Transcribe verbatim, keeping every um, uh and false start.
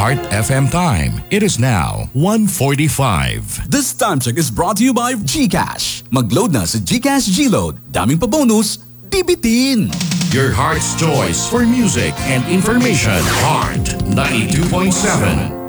Heart F M time. It is now one forty-five. This time check is brought to you by GCash. Mag-load na sa GCash G-Load. Daming pa bonus, bibitin. Your heart's choice for music and information. Heart ninety-two point seven.